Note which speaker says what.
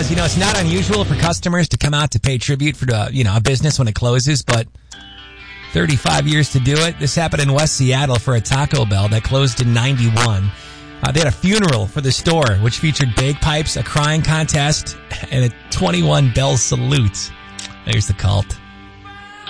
Speaker 1: does. You know, it's not unusual for customers to come out to pay tribute for, a business when it closes, but 35 years to do it. This happened in West Seattle for a Taco Bell that closed in 91. They had a funeral for the store, which featured bagpipes, a crying contest, and a 21 bell salute. There's the cult.